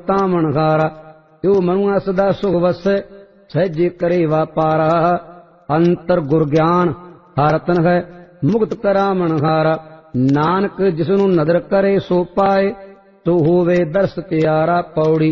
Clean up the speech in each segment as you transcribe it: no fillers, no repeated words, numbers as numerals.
ਭਗਤਾਂ ਮਨਖਾਰਾ। ਜੋ ਮਨੁਆ ਸਦਾ ਸੁਖ ਵਸੈ ਸਹਿਜੇ ਕਰੇ ਵਾਪਾਰਾ। ਅੰਤਰ ਗੁਰ ਗਿਆਨ ਹਰ ਤਨ ਹੈ ਮੁਕਤ ਕਰਾ ਮਨਖਾਰਾ। ਨਾਨਕ ਜਿਸਨੂੰ ਨਦਰ ਕਰੇ ਸੋ ਪਾਏ ਤੋ ਹੋਵੇ ਦਰਸ ਤਿਆਰਾ। ਪੌੜੀ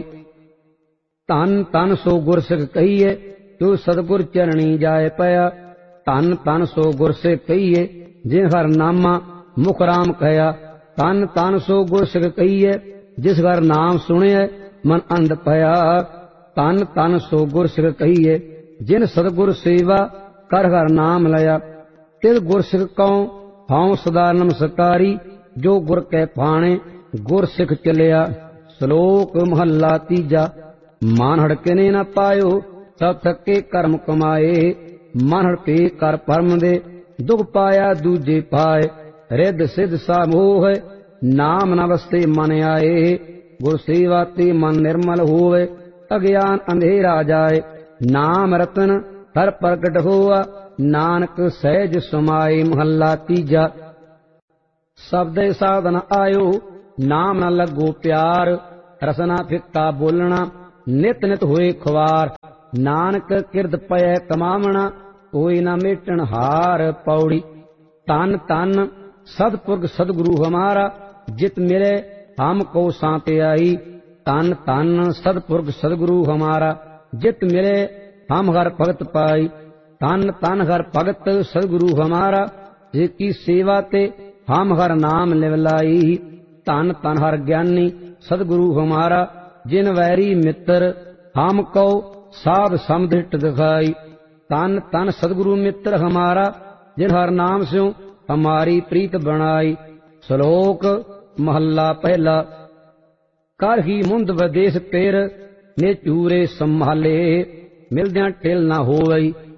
ਧਨ ਧਨ ਸੋ ਗੁਰ ਸਿੱਖ ਕਹੀਏ ਜੋ ਸਤਿਗੁਰ ਚਰਣੀ ਜਾਏ ਪਿਆ। ਧਨ ਧਨ ਸੋ ਗੁਰ ਸਿੱਖ ਕਹੀਏ ਜਿਨ ਹਰ ਨਾਮਾ ਮੁਖ ਰਾਮ ਕਹਿਆ। ਧਨ ਧਨ ਸੋ ਗੁਰ ਸਿੱਖ ਕਹੀਏ ਜਿਸ ਹਰ ਨਾਮ ਸੁਣਿਐ ਮਨ ਅੰਧ ਪਿਆ। ਧਨ ਧਨ ਸੋ ਗੁਰ ਸਿੱਖ ਕਹੀਏ ਜਿਨ ਸਤਿਗੁਰ ਸੇਵਾ ਕਰ ਹਰ ਨਾਮ ਲਿਆ। ਤਿਲ ਗੁਰ ਸਿੱਖ ਕਉ ਹਉ ਸਦਾ ਨਮਸਕਾਰੀ ਜੋ ਗੁਰ ਕੈ ਭਾਣੇ ਗੁਰ ਸਿੱਖ ਚਲਿਆ। ਸ਼ਲੋਕ ਮਹੱਲਾ ਤੀਜਾ। ਮਨ ਹੜਕੇ ਨੇ ਨਾ ਪਾਇਓ ਸਭ ਥੱਕੇ ਕਰਮ ਕਮਾਏ। ਮਨ ਹੜਕੇ ਕਰ ਪਰਮ ਦੇ ਦੁਖ ਪਾਇਆ ਦੂਜੇ ਪਾਏ। ਰਿੱਧ ਸਿੱਧ ਸਾ ਮੋਹ ਨਾਮ ਨ ਵਸਤੇ ਮਨ ਆਏ। ਗੁਰ ਸੇਵਾ ਤੇ ਮਨ ਨਿਰਮਲ ਹੋਵੇ ਅਗਿਆਨ ਅੰਧੇਰਾ ਜਾਏ। ਨਾਮ ਰਤਨ ਹਰ ਪ੍ਰਗਟ ਹੋਆ ਨਾਨਕ ਸਹਿਜ ਸਮਾਏ। ਮਹੱਲਾ ਤੀਜਾ। ਸਬਦੇ ਸਾਧਨ ਆਇਓ ਨਾਮ ਨ ਲੱਗੋ ਪਿਆਰ। ਰਸਨਾ ਫਿੱਕਾ ਬੋਲਣਾ ਨਿਤ ਨਿਤ ਹੋਏ ਖੁਆਰ। ਨਾਨਕ ਕਿਰਤ ਪਏ ਕਮਾਵਣਾ ਕੋਈ ਨਾ ਮੇਟਣ ਹਾਰ। ਪੌੜੀ ਧੰਨ ਧੰਨ ਸਤਿਪੁਰਖ ਸਤਿਗੁਰੂ ਹਮਾਰਾ ਜਿਤ ਮਿਲੇ ਹਮ ਕੋ ਸਾਂਤ ਆਈ। ਧੰਨ ਧੰਨ ਸਤਿਪੁਰਖ ਸਤਿਗੁਰੂ ਹਮਾਰਾ ਜਿਤ ਮਿਲੇ ਹਮ ਹਰ ਭਗਤ ਪਾਈ। ਧੰਨ ਧੰਨ ਹਰ ਭਗਤ ਸਤਿਗੁਰੂ ਹਮਾਰਾ ਜਿਸ ਕੀ ਸੇਵਾ ਤੇ ਹਮ ਹਰ ਨਾਮ ਲਿਵ ਲਾਈ। ਧੰਨ ਧੰਨ ਹਰ ਗਿਆਨੀ ਸਤਿਗੁਰੂ ਹਮਾਰਾ ਜਿਨ ਵੈਰੀ ਮਿੱਤਰ ਹਮ ਕੋ ਸਾਧ ਸਮਦਿਟ ਦਿਖਾਈ। ਧੰਨ ਧੰਨ ਸਤਿਗੁਰੂ ਮਿੱਤਰ ਹਮਾਰਾ ਜਿਨ ਹਰ ਨਾਮ ਸਿਉ ਹਮਾਰੀ ਪ੍ਰੀਤ ਬਣਾਈ। ਸ਼ਲੋਕ ਮਹੱਲਾ ਪਹਿਲਾ। ਕਰ ਹੀ ਮੁੰਦ ਵਿਦੇਸ ਤੇਰ ਨੇ ਚੂਰੇ ਸੰਭਾਲੇ। ਮਿਲਦਿਆਂ ਟਿਲ ਨਾ ਹੋਵਈ